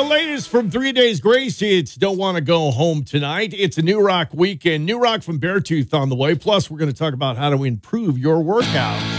The latest from 3 Days Grace, it's Don't Want to Go Home Tonight. It's a New Rock weekend. New Rock from Beartooth on the way. Plus, we're going to talk about how to improve your workout.